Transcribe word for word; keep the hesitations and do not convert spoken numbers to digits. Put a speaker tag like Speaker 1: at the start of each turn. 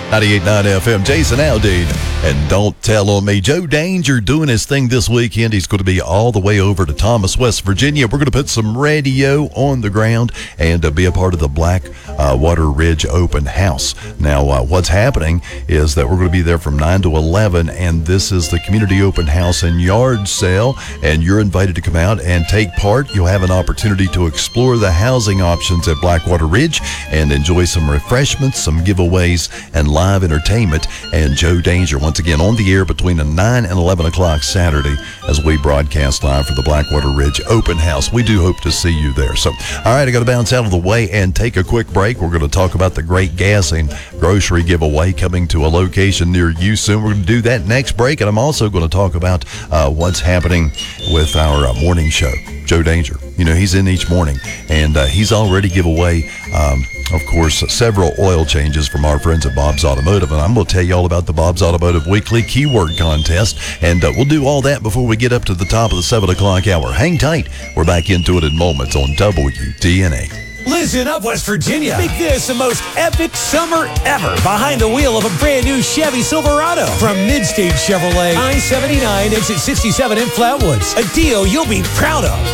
Speaker 1: ninety-eight point nine F M, Jason Aldean. And don't tell on me. Joe Danger doing his thing this weekend. He's going to be all the way over to Thomas, West Virginia. We're going to put some radio on the ground and uh, be a part of the Black uh, Water Ridge Open House. Now, uh, what's happening is that we're going to be there from nine to eleven, and this is the Community Open House and Yard Sale, and you're invited to come out and take part. You'll have an opportunity to explore the housing options at Blackwater Ridge and enjoy some refreshments, some giveaways, and live entertainment. And Joe Danger, once again, on the air between nine and eleven o'clock Saturday as we broadcast live for the Blackwater Ridge Open House. We do hope to see you there. So, all right, I got to bounce out of the way and take a quick break. We're going to talk about the great gas and grocery giveaway coming to a location near you soon. We're going to do that next break, and I'm also going to talk about uh, what's happening with our uh, morning show. Joe Danger, you know, he's in each morning, and uh, he's already give away, um, of course, several oil changes from our friends at Bob's Automotive, and I'm going to tell you all about the Bob's Automotive Weekly Keyword Contest, and uh, we'll do all that before we get up to the top of the seven o'clock hour. Hang tight. We're back into it in moments on W D N A.
Speaker 2: Listen up, West Virginia. Make this the most epic summer ever behind the wheel of a brand new Chevy Silverado. From Midstage Chevrolet, I seventy-nine, exit sixty-seven in Flatwoods. A deal you'll be proud of.